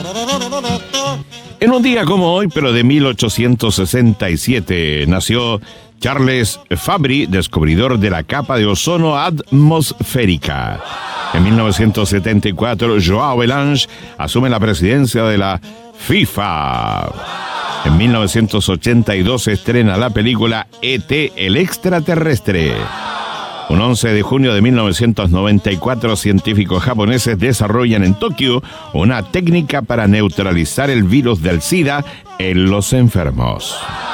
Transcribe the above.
En un día como hoy, pero de 1867, nació Charles Fabry, descubridor de la capa de ozono atmosférica. En 1974, João Belange asume la presidencia de la FIFA. En 1982 se estrena la película E.T. el extraterrestre. Un 11 de junio de 1994, científicos japoneses desarrollan en Tokio una técnica para neutralizar el virus del SIDA en los enfermos.